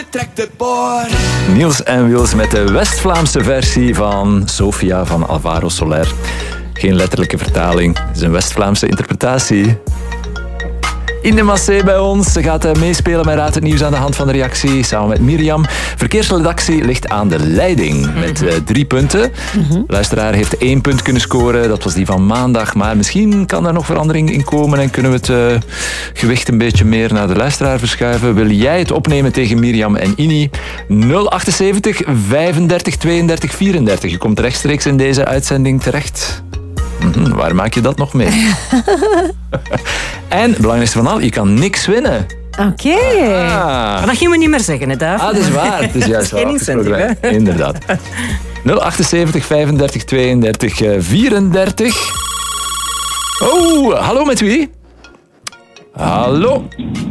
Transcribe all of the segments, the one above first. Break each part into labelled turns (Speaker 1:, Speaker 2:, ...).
Speaker 1: Trek de poort.
Speaker 2: Niels en Wils met de West-Vlaamse versie van Sofia van Alvaro Soler. Geen letterlijke vertaling, het is een West-Vlaamse interpretatie. Ine Massé bij ons. Ze gaat meespelen met Raad het Nieuws aan de hand van de reactie. Samen met Mirjam. Verkeersredactie ligt aan de leiding met 3 punten. Luisteraar heeft 1 punt kunnen scoren. Dat was die van maandag. Maar misschien kan daar nog verandering in komen en kunnen we het gewicht een beetje meer naar de luisteraar verschuiven. Wil jij het opnemen tegen Mirjam en Ini? 078 35 32 34. Je komt rechtstreeks in deze uitzending terecht. Waar maak je dat nog mee? En, het belangrijkste van al, je kan niks winnen.
Speaker 3: Oké.
Speaker 4: Maar dat gaan we niet meer zeggen, hè, David?
Speaker 2: Dat is waar. Het is juist
Speaker 4: geen incentive, hè?
Speaker 2: Inderdaad. 078 35 32 34. Oh, hallo, met wie? Hallo.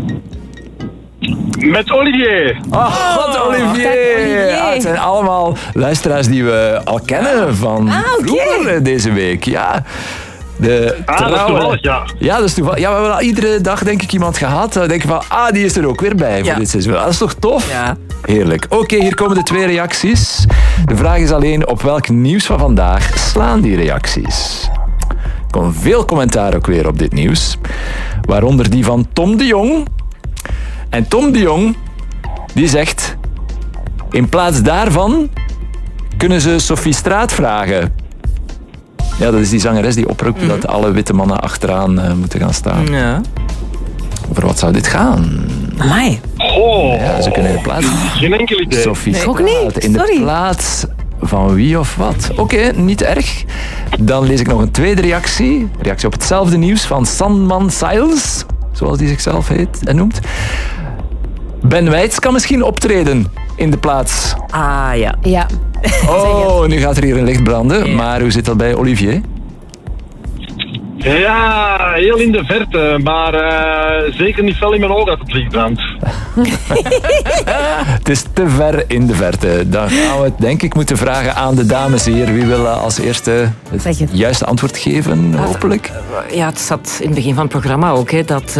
Speaker 5: Met Olivier.
Speaker 2: Wat Olivier. Het zijn allemaal luisteraars die we al kennen van vroeger deze week. Ja.
Speaker 5: Dat is toevallig, ja.
Speaker 2: Ja, dat is toevallig. Ja, we hebben al iedere dag denk ik iemand gehad. Dan denk je van, die is er ook weer bij voor dit seizoen. Dat is toch tof?
Speaker 4: Ja.
Speaker 2: Heerlijk. Oké, hier komen de 2 reacties. De vraag is alleen, op welk nieuws van vandaag slaan die reacties? Er komt veel commentaar ook weer op dit nieuws. Waaronder die van Tom de Jong. En Tom de Jong, die zegt... In plaats daarvan kunnen ze Sophie Straat vragen. Ja, dat is die zangeres die oproept dat alle witte mannen achteraan moeten gaan staan.
Speaker 4: Ja.
Speaker 2: Over wat zou dit gaan?
Speaker 3: Amai.
Speaker 2: Ja, ze kunnen in de plaats...
Speaker 5: Geen enkel idee.
Speaker 2: Sophie Straat.
Speaker 3: ook niet.
Speaker 2: In de plaats van wie of wat. Oké, niet erg. Dan lees ik nog een tweede reactie. Reactie op hetzelfde nieuws van Sandman Siles. Zoals die zichzelf heet en noemt. Ben Weitz kan misschien optreden in de plaats.
Speaker 4: Ja.
Speaker 3: Ja.
Speaker 2: Oh, nu gaat er hier een licht branden.
Speaker 4: Ja.
Speaker 2: Maar hoe zit dat bij Olivier?
Speaker 5: Ja, heel in de verte, maar zeker niet fel in mijn ogen dat het licht brandt.
Speaker 2: Het is te ver in de verte. Dan gaan we het denk ik moeten vragen aan de dames hier. Wie wil als eerste het juiste antwoord geven, hopelijk?
Speaker 4: Ja, het zat in het begin van het programma ook, hè, dat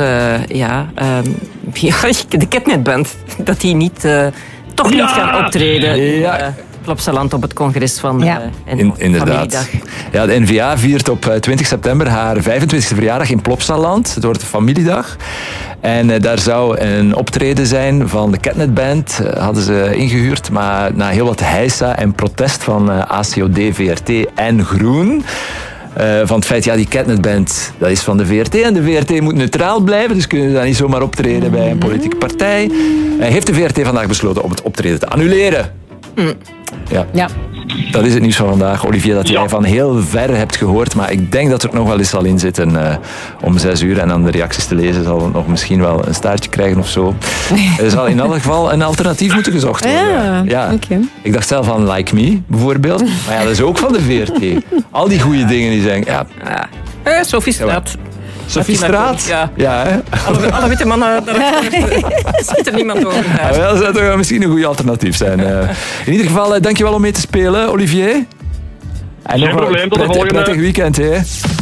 Speaker 4: de Ketnet-band, dat die niet, toch niet gaan optreden in Plopsaland op het congres van
Speaker 2: Inderdaad.
Speaker 4: Familiedag.
Speaker 2: Ja, de N-VA viert op 20 september haar 25e verjaardag in Plopsaland. Het wordt de familiedag. En daar zou een optreden zijn van de Ketnet-band. Hadden ze ingehuurd, maar na heel wat heisa en protest van ACOD, VRT en Groen... van het feit, die Ketnet-band, dat is van de VRT en de VRT moet neutraal blijven, dus kunnen ze daar niet zomaar optreden bij een politieke partij. Heeft de VRT vandaag besloten om het optreden te annuleren. Ja. Dat is het nieuws van vandaag, Olivier, dat jij van heel ver hebt gehoord, maar ik denk dat er nog wel eens zal in zitten om 6 uur en dan de reacties te lezen zal het nog misschien wel een staartje krijgen of zo. Er zal in elk geval een alternatief moeten gezocht worden. Ja.
Speaker 3: Okay.
Speaker 2: Ik dacht zelf aan Like Me, bijvoorbeeld, maar dat is ook van de VRT. Al die goede dingen die zijn...
Speaker 4: Sophie Straat.
Speaker 2: Sophie Straat? Ja, hè?
Speaker 4: Alle witte mannen, daar zit er niemand over.
Speaker 2: Dat zou toch misschien een goed alternatief zijn. In ieder geval, dankjewel om mee te spelen, Olivier. En
Speaker 5: geen probleem, tot de volgende.
Speaker 2: Prettig weekend, hè.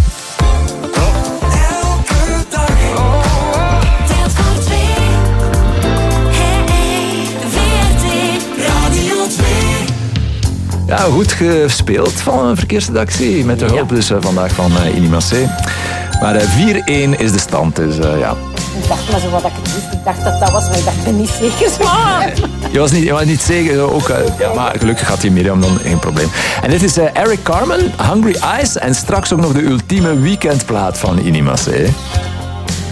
Speaker 2: Ja, goed gespeeld van een verkeersredactie. Met de hulp dus vandaag van Ine Massé. Maar 4-1 is de stand, dus ja.
Speaker 3: Ik dacht maar zo wat ik het wist. Ik dacht dat was, maar ik dacht, ik ben niet zeker.
Speaker 2: Je was niet zeker. Ook, maar gelukkig had hij Mirjam dan geen probleem. En dit is Eric Carmen, Hungry Eyes. En straks ook nog de ultieme weekendplaat van Ine Massé.